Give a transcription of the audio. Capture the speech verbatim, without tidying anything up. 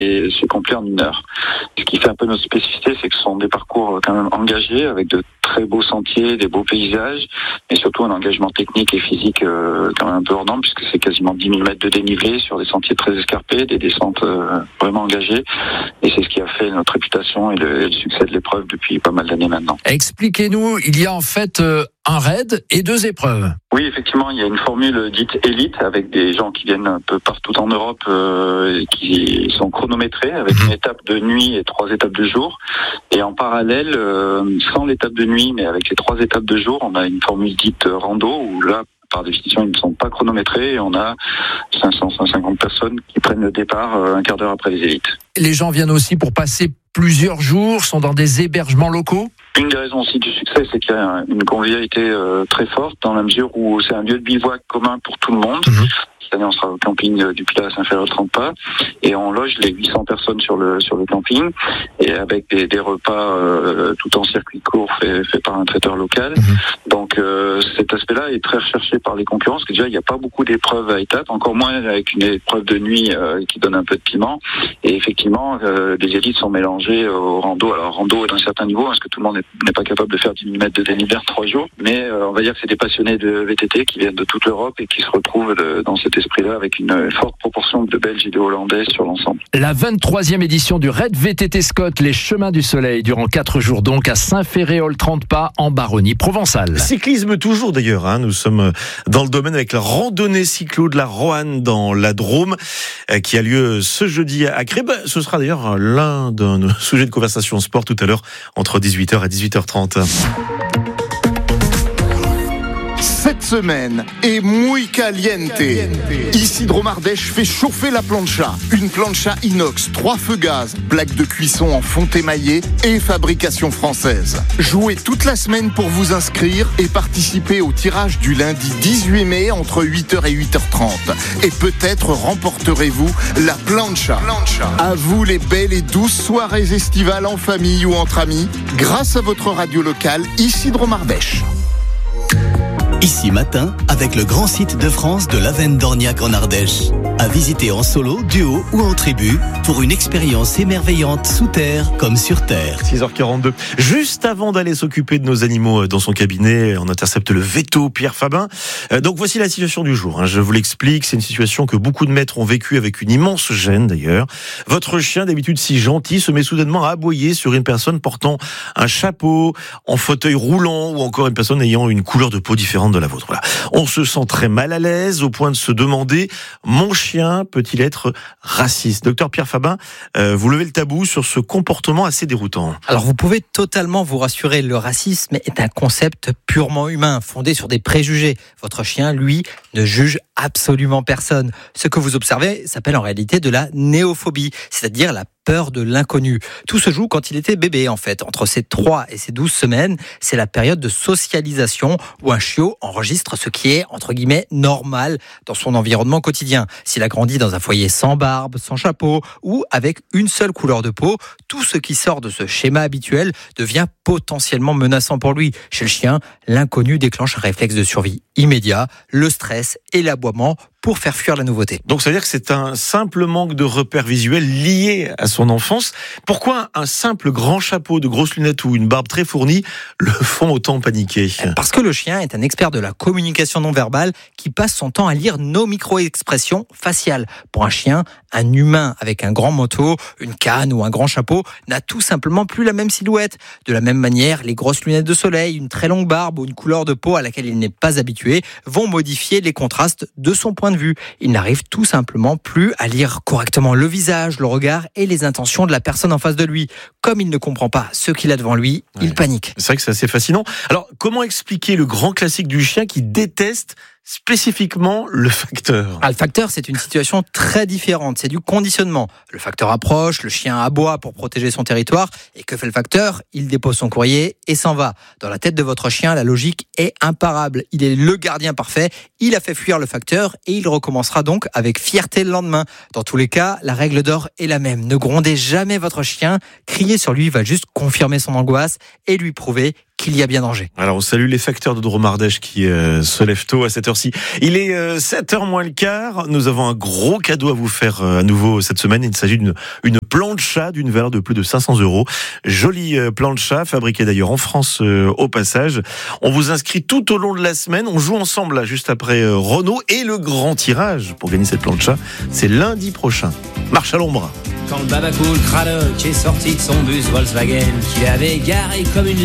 et c'est complet en une heure. Ce qui fait un peu notre spécificité, c'est que ce sont des parcours quand même engagés, avec de très beaux sentiers, des beaux paysages, et surtout un engagement technique et physique euh, quand même un peu hors norme, puisque c'est quasiment dix mille mètres de dénivelé sur des sentiers très escarpés, des descentes euh, vraiment engagées, et c'est ce qui a fait notre réputation et le, et le succès de l'épreuve depuis pas mal d'années maintenant. Expliquez-nous, il y a en fait euh, un raid et deux épreuves. Oui, effectivement, il y a une formule dite élite avec des gens qui viennent un peu partout en Europe euh, et qui sont chronométrés avec une étape de nuit et trois étapes de jour. Et en parallèle, euh, sans l'étape de nuit, mais avec les trois étapes de jour, on a une formule dite rando où là, par définition, ils ne sont pas chronométrés et on a cinq cents à cinq cent cinquante personnes qui prennent le départ euh, un quart d'heure après les élites. Les gens viennent aussi pour passer plusieurs jours, sont dans des hébergements locaux. Une des raisons aussi du succès, c'est qu'il y a une convivialité euh, très forte dans la mesure où c'est un lieu de bivouac commun pour tout le monde. Mmh. Cette année, on sera au camping du Pilat à Saint-Féréol-Trente-Pas et on loge les huit cents personnes sur le sur le camping et avec des, des repas euh, tout en circuit court fait, fait par un traiteur local. Mmh. Donc euh, cet aspect-là est très recherché par les concurrents parce que déjà il n'y a pas beaucoup d'épreuves à étapes, encore moins avec une épreuve de nuit euh, qui donne un peu de piment. Et effectivement, euh, les élites sont mélangées au rando. Alors rando est d'un certain niveau parce que tout le monde n'est pas capable de faire dix mille mètres de dénivelé en trois jours, mais euh, on va dire que c'est des passionnés de V T T qui viennent de toute l'Europe et qui se retrouvent de, dans cet esprit-là avec une forte proportion de Belges et de Hollandais sur l'ensemble. La vingt-troisième édition du Raid V T T Scott, les chemins du soleil, durant quatre jours donc à Saint-Féréol-Trente-Pas en Baronnie provençale. Cyclisme toujours d'ailleurs, hein. Nous sommes dans le domaine avec la randonnée cyclo de la Roanne dans la Drôme qui a lieu ce jeudi à Crébes. Ce sera d'ailleurs l'un de nos sujets de conversation sport tout à l'heure entre dix-huit heures et dix-huit heures trente. Cette semaine est muy caliente. Isidro Mardèche fait chauffer la plancha. Une plancha inox, trois feux gaz, plaque de cuisson en fonte émaillée et fabrication française. Jouez toute la semaine pour vous inscrire et participer au tirage du lundi dix-huit mai entre huit heures et huit heures trente. Et peut-être remporterez-vous la plancha. À vous les belles et douces soirées estivales en famille ou entre amis, grâce à votre radio locale Isidro Mardèche. Ici matin, avec le grand site de France de l'Avenne d'Orniac en Ardèche. À visiter en solo, duo ou en tribu pour une expérience émerveillante sous terre comme sur terre. six heures quarante-deux. Juste avant d'aller s'occuper de nos animaux dans son cabinet, on intercepte le veto Pierre Fabin. Donc voici la situation du jour. Je vous l'explique, c'est une situation que beaucoup de maîtres ont vécue avec une immense gêne d'ailleurs. Votre chien, d'habitude si gentil, se met soudainement à aboyer sur une personne portant un chapeau, en fauteuil roulant ou encore une personne ayant une couleur de peau différente de la vôtre. Voilà. On se sent très mal à l'aise au point de se demander, mon chien peut-il être raciste? Docteur Pierre Fabin, euh, vous levez le tabou sur ce comportement assez déroutant. Alors vous pouvez totalement vous rassurer, le racisme est un concept purement humain, fondé sur des préjugés. Votre chien, lui, ne juge absolument personne. Ce que vous observez s'appelle en réalité de la néophobie, c'est-à-dire la peur de l'inconnu. Tout se joue quand il était bébé, en fait. Entre ses trois et ses douze semaines, c'est la période de socialisation où un chiot enregistre ce qui est, entre guillemets, normal dans son environnement quotidien. S'il a grandi dans un foyer sans barbe, sans chapeau ou avec une seule couleur de peau, tout ce qui sort de ce schéma habituel devient potentiellement menaçant pour lui. Chez le chien, l'inconnu déclenche un réflexe de survie immédiat, le stress et l'aboiement pour faire fuir la nouveauté. Donc ça veut dire que c'est un simple manque de repères visuels lié à son enfance. Pourquoi un simple grand chapeau, de grosses lunettes ou une barbe très fournie le font autant paniquer? Parce que le chien est un expert de la communication non verbale qui passe son temps à lire nos micro-expressions faciales. Pour un chien, un humain avec un grand manteau, une canne ou un grand chapeau n'a tout simplement plus la même silhouette. De la même manière, les grosses lunettes de soleil, une très longue barbe ou une couleur de peau à laquelle il n'est pas habitué vont modifier les contrastes de son point de vue. Il n'arrive tout simplement plus à lire correctement le visage, le regard et les intentions de la personne en face de lui. Comme il ne comprend pas ce qu'il a devant lui, ouais. il panique. C'est vrai que c'est assez fascinant. Alors, comment expliquer le grand classique du chien qui déteste spécifiquement le facteur? Ah, le facteur, c'est une situation très différente. C'est du conditionnement. Le facteur approche, le chien aboie pour protéger son territoire. Et que fait le facteur? Il dépose son courrier et s'en va. Dans la tête de votre chien, la logique est imparable. Il est le gardien parfait. Il a fait fuir le facteur et il recommencera donc avec fierté le lendemain. Dans tous les cas, la règle d'or est la même. Ne grondez jamais votre chien. Crier sur lui va juste confirmer son angoisse et lui prouver qu'il y a bien danger. Alors on salue les facteurs de Dromardèche qui euh, se lèvent tôt à cette heure-ci. Il est euh, sept heures moins le quart. Nous avons un gros cadeau à vous faire euh, à nouveau cette semaine. Il s'agit d'une une plancha d'une valeur de plus de cinq cents euros. Jolie euh, plancha, fabriquée d'ailleurs en France euh, au passage. On vous inscrit tout au long de la semaine. On joue ensemble là juste après euh, Renault et le grand tirage pour gagner cette plancha. C'est lundi prochain. Marche à l'ombre. Quand le babacool Cradock est sorti de son bus Volkswagen qu'il avait garé comme une